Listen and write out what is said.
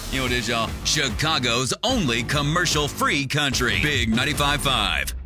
You know what it is, y'all? Chicago's only commercial-free country. Big 95.5.